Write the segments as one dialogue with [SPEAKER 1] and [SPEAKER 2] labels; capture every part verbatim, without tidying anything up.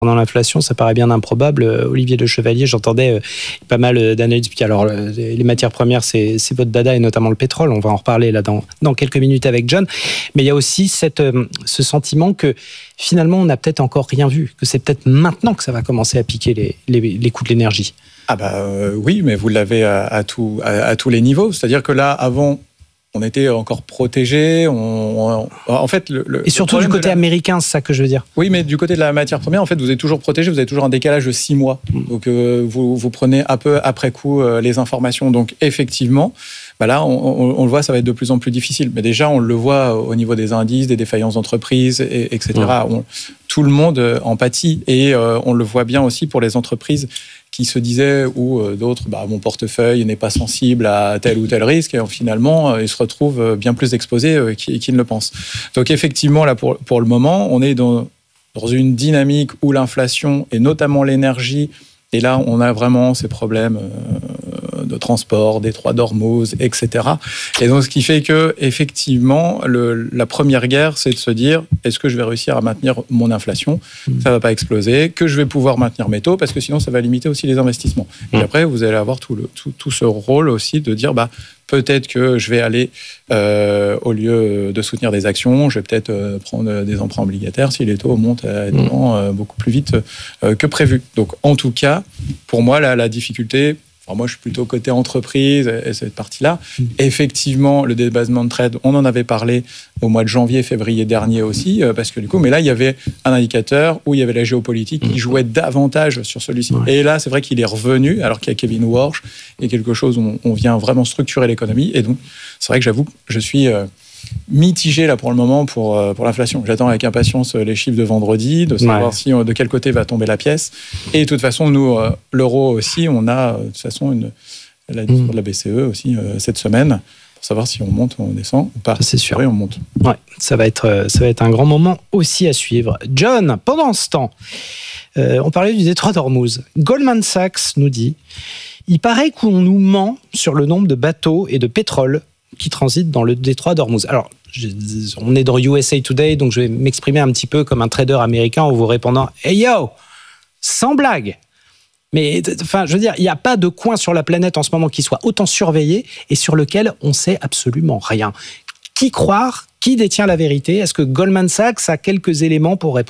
[SPEAKER 1] Pendant l'inflation, ça paraît bien improbable. Olivier Le Chevalier, j'entendais pas mal d'analyses. Alors, les matières premières, c'est, c'est votre dada, et notamment le pétrole. On va en reparler là dans, dans quelques minutes avec John. Mais il y a aussi cette, ce sentiment que finalement, on n'a peut-être encore rien vu, que c'est peut-être maintenant que ça va commencer à piquer les, les, les coûts de l'énergie.
[SPEAKER 2] Ah bah euh, oui, mais vous l'avez à, à, tout, à, à tous les niveaux. C'est-à-dire que là, avant... on était encore protégés. On, on, en fait, le, le,
[SPEAKER 1] et surtout du côté la... américain, c'est ça que je veux dire.
[SPEAKER 2] Oui, mais du côté de la matière première, en fait, vous êtes toujours protégés. Vous avez toujours un décalage de six mois. Mmh. Donc, euh, vous, vous prenez un peu après coup euh, les informations. Donc, effectivement, bah là, on, on, on le voit, ça va être de plus en plus difficile. Mais déjà, on le voit au niveau des indices, des défaillances d'entreprises, et, etc. Mmh. On, tout le monde en pâtit. Et euh, on le voit bien aussi pour les entreprises qui se disaient, ou euh, d'autres, bah, mon portefeuille n'est pas sensible à tel ou tel risque, et euh, finalement, euh, ils se retrouvent bien plus exposés euh, qu'ils, qu'ils ne le pensent. Donc effectivement, là, pour, pour le moment, on est dans, dans une dynamique où l'inflation, et notamment l'énergie, et là, on a vraiment ces problèmes euh, de transport, détroit d'Ormuz, et cetera. Et donc, ce qui fait que, effectivement, le, la première guerre, c'est de se dire, est-ce que je vais réussir à maintenir mon inflation ? Mmh. Ça va pas exploser, que je vais pouvoir maintenir mes taux, parce que sinon, ça va limiter aussi les investissements. Mmh. Et après, vous allez avoir tout, le, tout, tout ce rôle aussi de dire, bah, peut-être que je vais aller, euh, au lieu de soutenir des actions, je vais peut-être euh, prendre des emprunts obligataires si les taux montent euh, mmh. euh, beaucoup plus vite euh, que prévu. Donc, en tout cas, pour moi, là, la difficulté... Alors moi, je suis plutôt côté entreprise et cette partie-là. Mmh. Effectivement, le débasement de trade, on en avait parlé au mois de janvier, février dernier aussi, parce que du coup, mais là, il y avait un indicateur où il y avait la géopolitique qui jouait davantage sur celui-ci. Ouais. Et là, c'est vrai qu'il est revenu, alors qu'il y a Kevin Warsh et quelque chose où on vient vraiment structurer l'économie. Et donc, c'est vrai que j'avoue que je suis... Euh, mitigé là pour le moment pour, pour l'inflation. J'attends avec impatience les chiffres de vendredi, de savoir ouais. si, de quel côté va tomber la pièce. Et de toute façon, nous, l'euro aussi, on a de toute façon une, la discours mmh. de la B C E aussi euh, cette semaine pour savoir si on monte ou on descend ou pas.
[SPEAKER 1] Ça, c'est sûr.
[SPEAKER 2] Oui, on monte.
[SPEAKER 1] Ouais, ça va être, ça va être un grand moment aussi à suivre. John, pendant ce temps, euh, on parlait du détroit d'Ormuz. Goldman Sachs nous dit, il paraît qu'on nous ment sur le nombre de bateaux et de pétrole qui transitent dans le détroit d'Ormuz. Alors, je, on est dans U S A Today, donc je vais m'exprimer un petit peu comme un trader américain en vous répondant « Hey yo, sans blague !» Mais enfin, je veux dire, il n'y a pas de coin sur la planète en ce moment qui soit autant surveillé et sur lequel on ne sait absolument rien. Qui croire ? Qui détient la vérité ? Est-ce que Goldman Sachs a quelques éléments pour répondre ?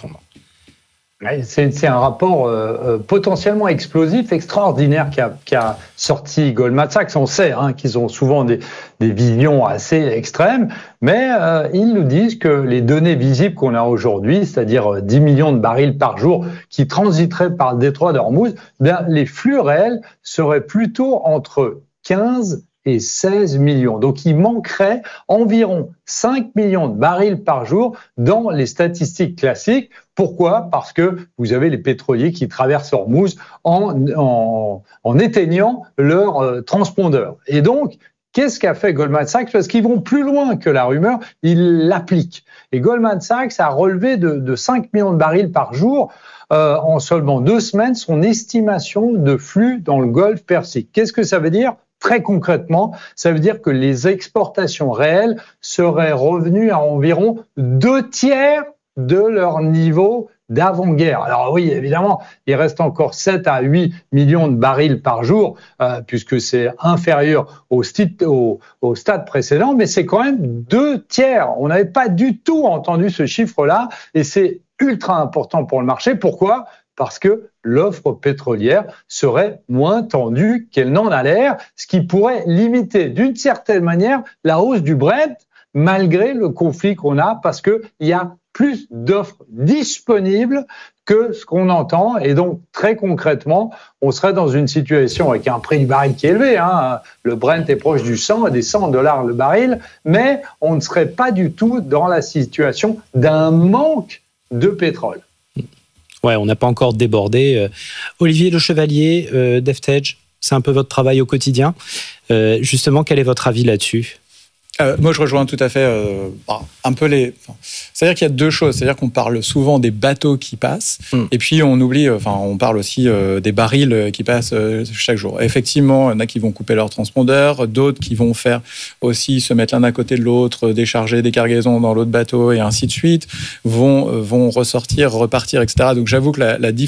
[SPEAKER 3] C'est, c'est un rapport euh, potentiellement explosif, extraordinaire qui a, qui a sorti Goldman Sachs. On sait hein, qu'ils ont souvent des, des visions assez extrêmes, mais euh, ils nous disent que les données visibles qu'on a aujourd'hui, c'est-à-dire dix millions de barils par jour qui transiteraient par le détroit d'Ormuz, bien, les flux réels seraient plutôt entre quinze et seize millions. Donc, il manquerait environ cinq millions de barils par jour dans les statistiques classiques. Pourquoi ? Parce que vous avez les pétroliers qui traversent Ormuz en, en, en éteignant leur euh, transpondeur. Et donc, qu'est-ce qu'a fait Goldman Sachs ? Parce qu'ils vont plus loin que la rumeur, ils l'appliquent. Et Goldman Sachs a relevé de, de cinq millions de barils par jour euh, en seulement deux semaines son estimation de flux dans le Golfe Persique. Qu'est-ce que ça veut dire ? Très concrètement, ça veut dire que les exportations réelles seraient revenues à environ deux tiers de leur niveau d'avant-guerre. Alors oui, évidemment, il reste encore sept à huit millions de barils par jour, euh, puisque c'est inférieur au, sti- au, au stade précédent, mais c'est quand même deux tiers. On n'avait pas du tout entendu ce chiffre-là, et c'est ultra important pour le marché. Pourquoi ? Parce que l'offre pétrolière serait moins tendue qu'elle n'en a l'air, ce qui pourrait limiter d'une certaine manière la hausse du Brent, malgré le conflit qu'on a, parce qu'il y a plus d'offres disponibles que ce qu'on entend. Et donc, très concrètement, on serait dans une situation avec un prix du baril qui est élevé. Hein. Le Brent est proche du cent, des cent dollars le baril, mais on ne serait pas du tout dans la situation d'un manque de pétrole.
[SPEAKER 1] Ouais, on n'a pas encore débordé. Euh, Olivier Le Chevalier, euh, DevTech, c'est un peu votre travail au quotidien. Euh, justement, quel est votre avis là-dessus ?
[SPEAKER 2] Euh, moi, je rejoins tout à fait euh, un peu les... Enfin, c'est-à-dire qu'il y a deux choses. C'est-à-dire qu'on parle souvent des bateaux qui passent, mm. et puis on oublie, enfin, on parle aussi euh, des barils qui passent euh, chaque jour. Effectivement, il y en a qui vont couper leur transpondeur, d'autres qui vont faire aussi se mettre l'un à côté de l'autre, décharger des cargaisons dans l'autre bateau, et ainsi de suite, vont, vont ressortir, repartir, et cetera. Donc, j'avoue que la, la difficulté